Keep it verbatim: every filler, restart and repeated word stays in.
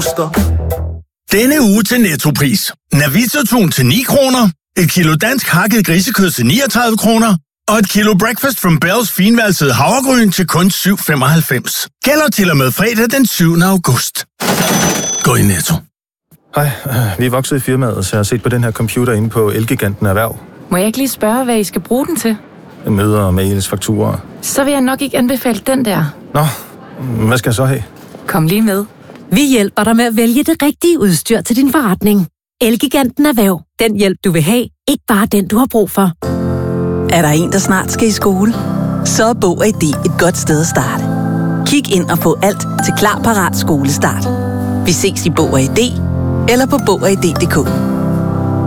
booster. Denne uge til Nettopris. Navita-tun til ni kroner, et kilo dansk hakket grisekød til niogtredive kroner, og et kilo Breakfast from Bells finvalsede havregryn til kun syv femoghalvfems. Gælder til og med fredag den syvende august. Gå i Netto. Hej, vi er vokset i firmaet, så jeg har set på den her computer inde på Elgiganten Erhverv. Må jeg ikke lige spørge, hvad I skal bruge den til? Møder, mails, fakturer. Så vil jeg nok ikke anbefale den der. Nå, hvad skal jeg så have? Kom lige med. Vi hjælper dig med at vælge det rigtige udstyr til din forretning. Elgiganten Erhverv. Den hjælp, du vil have. Ikke bare den, du har brug for. Er der en, der snart skal i skole? Så er Bog og I D et godt sted at starte. Kig ind og få alt til klar parat skolestart. Vi ses i Bog og I D eller på bog og i d punktum d k.